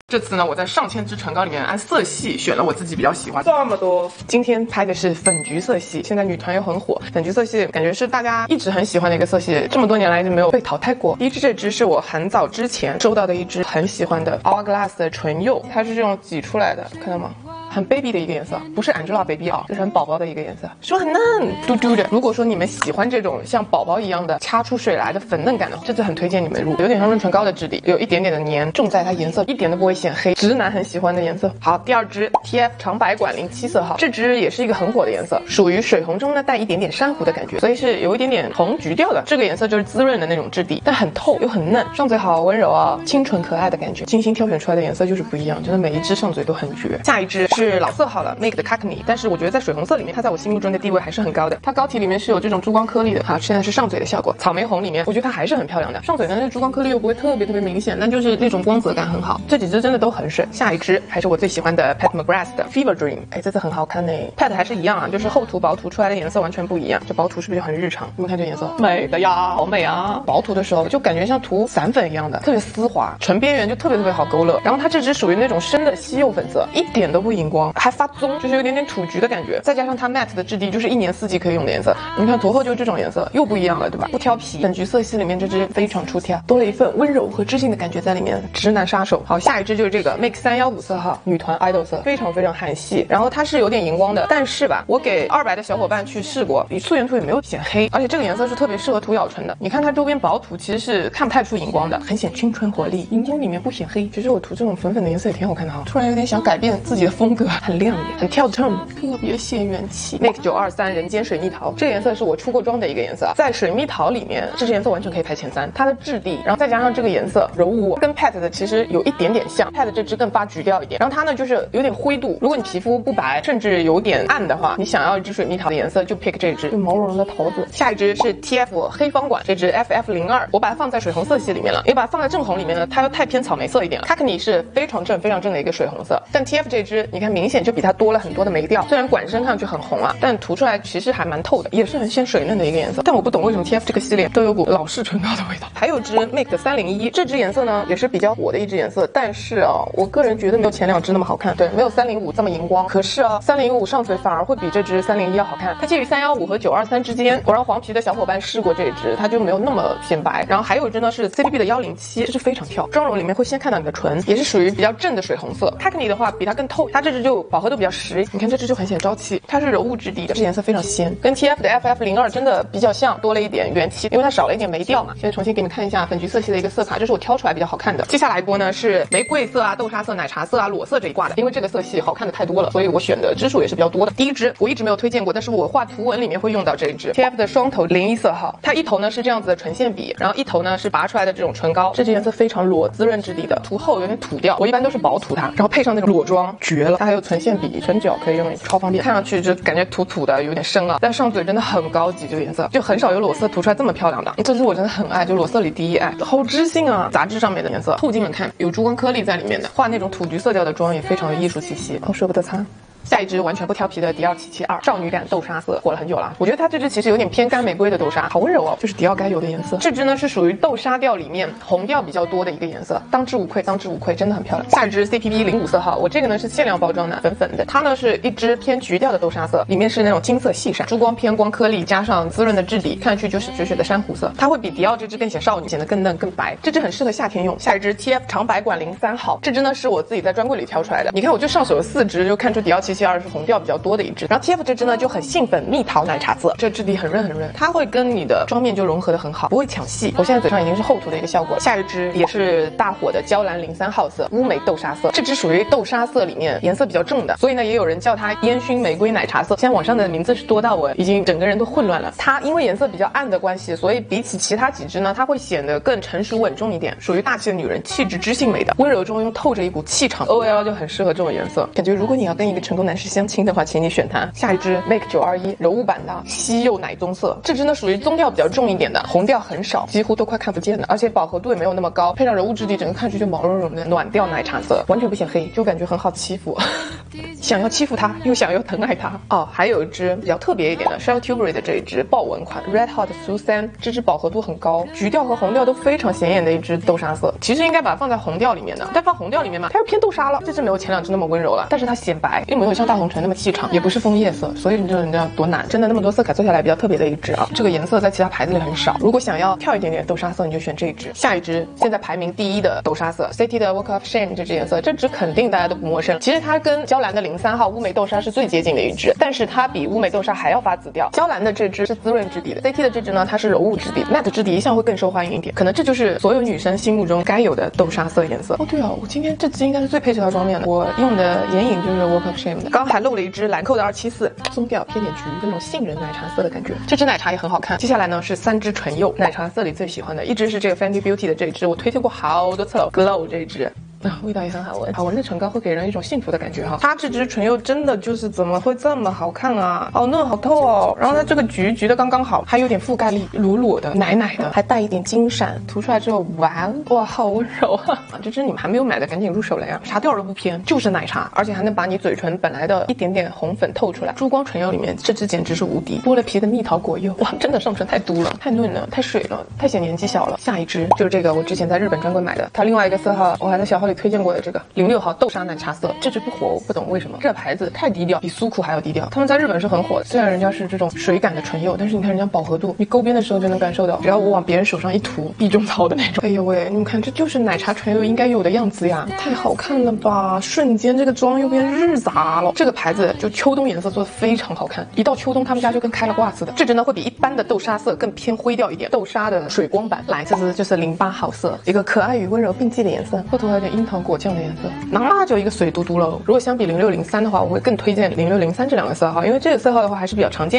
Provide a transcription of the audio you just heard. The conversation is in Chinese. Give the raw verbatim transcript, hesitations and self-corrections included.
这次呢，我在上千支唇膏里面按色系选了我自己比较喜欢这么多。今天拍的是粉橘色系，现在女团又很火，粉橘色系感觉是大家一直很喜欢的一个色系，这么多年来就没有被淘汰过。第一支这支是我很早之前收到的一支很喜欢的 Hourglass 的唇釉，它是这种挤出来的，看到吗？很 baby 的一个颜色，不是 Angelababy 啊，这是很宝宝的一个颜色，说很嫩，嘟嘟的。如果说你们喜欢这种像宝宝一样的掐出水来的粉嫩感的话，这次很推荐你们入，有点像润唇膏的质地，有一点点的黏，重在它颜色一点都不会显黑，直男很喜欢的颜色。好，第二支 T F 长白管零七色号，这支也是一个很火的颜色，属于水红中呢带一点点珊瑚的感觉，所以是有一点点红橘调的。这个颜色就是滋润的那种质地，但很透又很嫩，上嘴好温柔啊，清纯可爱的感觉。精心挑选出来的颜色就是不一样，真的每一支上嘴都很绝。下一支是老色号了。Make 的 Cockney， 但是我觉得在水红色里面，它在我心目中的地位还是很高的。它膏体里面是有这种珠光颗粒的，好，现在是上嘴的效果。草莓红里面，我觉得它还是很漂亮的。上嘴的那个珠光颗粒又不会特别特别明显，但就是那种光泽感很好。这几支真的都很水。下一支还是我最喜欢的 Pat McGrath 的 Fever Dream， 哎，这次很好看呢。Pat 还是一样啊，就是厚涂薄涂出来的颜色完全不一样。这薄涂是不是就很日常？你们看这颜色，美的呀，好美啊！薄涂的时候就感觉像涂散粉一样的，特别丝滑，唇边缘就特别特别好勾勒。然后它这支属于那种深的稀釉粉色，一点都不荧光，还发棕，就是有点点土橘的感觉，再加上它 matte 的质地，就是一年四季可以用的颜色。你看涂后就是这种颜色，又不一样了，对吧？不挑皮，粉橘色系里面这支非常出挑，多了一份温柔和知性的感觉在里面，直男杀手。好，下一支就是这个 Make 三一五色号女团 idol 色，非常非常韩系，然后它是有点荧光的，但是吧，我给二白的小伙伴去试过，比素颜涂也没有显黑，而且这个颜色是特别适合涂咬唇的。你看它周边薄涂其实是看不太出荧光的，很显青春活力，荧光里面不显黑。其实我涂这种粉粉的颜色也挺好看的哈，突然有点想改变自己的风格，很亮眼，很跳 tone，特别显元气。Make 九二三人间水蜜桃，这个颜色是我出过妆的一个颜色，在水蜜桃里面，这支颜色完全可以排前三。它的质地，然后再加上这个颜色柔雾，跟 Pat 的其实有一点点像 ，Pat 这支更发橘调一点，然后它呢就是有点灰度。如果你皮肤不白，甚至有点暗的话，你想要一支水蜜桃的颜色，就 pick 这支，就毛茸茸的桃子。下一支是 T F 黑方管，这支 F F 零二，我把它放在水红色系里面了，因为把它放在正红里面呢，它又太偏草莓色一点了。Cockney 是非常正非常正的一个水红色，但 T F 这支你看明显就比它多了很多的眉调，虽然管身看上去很红啊，但涂出来其实还蛮透的，也是很显水嫩的一个颜色。但我不懂为什么 T F 这个系列都有股老式唇膏的味道。还有支 Make 的三零一，这支颜色呢也是比较火的一支颜色，但是啊，我个人觉得没有前两支那么好看，对，没有三零五这么荧光。可是啊，三零五上嘴反而会比这支三零一要好看，它介于三一五和九二三之间。我让黄皮的小伙伴试过这支，它就没有那么显白。然后还有一支呢是 C B B 的一零七，这是非常跳，妆容里面会先看到你的唇，也是属于比较正的水红色。Cockney 的话比它更透，它这支就饱和度比较实，你看这支就很显朝气，它是柔雾质地的，这颜色非常鲜，跟 T F 的 F F 零二真的比较像，多了一点元气，因为它少了一点眉调嘛。现在重新给你们看一下粉橘色系的一个色卡，这是我挑出来比较好看的。接下来一波呢是玫瑰色啊、豆沙色、奶茶色啊、裸色这一挂的，因为这个色系好看的太多了，所以我选的支数也是比较多的。第一支我一直没有推荐过，但是我画图文里面会用到这一支 T F 的双头零一色号，它一头呢是这样子的唇线笔，然后一头呢是拔出来的这种唇膏，这支颜色非常裸滋润质地的，涂后有点土调，我一般都是薄涂它，然后配上那种裸妆绝了。它还有唇线笔、唇角可以用，超方便，看上去就感觉土土的有点深啊，但上嘴真的很高级，这个颜色就很少有裸色涂出来这么漂亮的，这支我真的很爱，就裸色里第一爱，好知性啊。杂志上面的颜色，后镜们看有珠光颗粒在里面的，画那种土橘色调的妆也非常有艺术气息，好舍不得擦。下一支完全不挑皮的迪奥七七二少女感豆沙色，火了很久了。我觉得它这支其实有点偏干玫瑰的豆沙，好温柔哦，就是迪奥该有的颜色。这支呢是属于豆沙调里面红调比较多的一个颜色，当之无愧，当之无愧，真的很漂亮。下一支 C P B 零五色号，我这个呢是限量包装的，粉粉的，它呢是一支偏橘调的豆沙色，里面是那种金色细闪，珠光偏光颗粒加上滋润的质地，看上去就是雪雪的珊瑚色。它会比迪奥这支更显少女，显得更嫩更白。这支很适合夏天用。下一支 T F 长白管零三号，这支呢是我自己在专柜里挑出来的。你看我就上手有四支，就看出迪奥七七二是红调比较多的一支，然后 T F 这支呢就很杏粉蜜桃奶茶色，这质地很润很润，它会跟你的妆面就融合的很好，不会抢戏。我现在嘴上已经是厚涂的一个效果。下一支也是大火的娇兰零三号色，乌梅豆沙色，这支属于豆沙色里面颜色比较正的，所以呢也有人叫它烟熏玫瑰奶茶色。现在网上的名字是多到我已经整个人都混乱了。它因为颜色比较暗的关系，所以比起其他几支呢，它会显得更成熟稳重一点，属于大气的女人，气质知性美的，温柔中又透着一股气场。O L 就很适合这种颜色，感觉如果你要跟一个成功男士相亲的话，请你选它。下一支 Make 九二一柔雾版的西柚奶棕色，这支呢属于棕调比较重一点的，红调很少，几乎都快看不见了，而且饱和度也没有那么高，配上柔雾质地，整个看上去就毛茸茸的暖调奶茶色，完全不显黑，就感觉很好欺负。想要欺负它，又想要疼爱它。哦，还有一支比较特别一点的 Shell Tilbury 的这一支豹纹款 Red Hot Susan， 这支饱和度很高，橘调和红调都非常显眼的一支豆沙色。其实应该把它放在红调里面的，但放红调里面嘛，它又偏豆沙了。这支没有前两支那么温柔了，但是它显白，又没有像大红唇那么气场，也不是枫叶色，所以你就你知道多难。真的那么多色卡做下来比较特别的一支啊，这个颜色在其他牌子里很少。如果想要跳一点点豆沙色，你就选这一支。下一支现在排名第一的豆沙色 C T 的 Walk of Shame 这支颜色，这支肯定大家都不陌生。其实它跟娇兰的零三号乌梅豆沙是最接近的一支，但是它比乌梅豆沙还要发紫调。娇兰的这支是滋润质地的 ，C T 的这支呢，它是柔雾质地 ，matte 质地一向会更受欢迎一点。可能这就是所有女生心目中该有的豆沙色颜色。哦，对啊，我今天这支应该是最配这套妆面的。我用的眼影就是 Walk of Shame 的，刚刚还漏了一支兰蔻的二七四，棕调偏点橘，那种杏仁奶茶色的感觉。这支奶茶也很好看。接下来呢是三支唇釉，奶茶色里最喜欢的一支是这个 Fenty Beauty 的这一支，我推荐过好多次了 ，Glow 这一支。啊，味道也很好闻，好闻的唇膏会给人一种幸福的感觉哈。它这支唇釉真的就是怎么会这么好看啊？好嫩好透哦，然后它这个橘橘的刚刚好，还有点覆盖力，裸裸的奶奶的，还带一点金闪，涂出来之后，哇哇好温柔啊！这支你们还没有买的赶紧入手了呀，啥调都不偏，就是奶茶，而且还能把你嘴唇本来的一点点红粉透出来。珠光唇釉里面这支简直是无敌，剥了皮的蜜桃果釉，哇，真的上唇太嘟了，太嫩了，太水了，太显年纪小了。下一支就是这个，我之前在日本专柜买的，它另外一个色号我还在小号里推荐过的这个零六号豆沙奶茶色，这支不火，我不懂为什么。这牌子太低调，比苏库还要低调。他们在日本是很火的，虽然人家是这种水感的唇釉，但是你看人家饱和度，你勾边的时候就能感受到，只要我往别人手上一涂，必中草的那种。哎呦喂，你们看，这就是奶茶唇釉应该有的样子呀，太好看了吧！瞬间这个妆又变日杂了。这个牌子就秋冬颜色做的非常好看，一到秋冬他们家就跟开了挂似的。这支呢会比一般的豆沙色更偏灰调一点，豆沙的水光版。来，这支就是零八号色，一个可爱与温柔并济的颜色，后头还有点樱桃果酱的颜色。那就一个水嘟嘟了。如果相比零六零三的话，我会更推荐零六零三这两个色号，因为这个色号的话还是比较常见。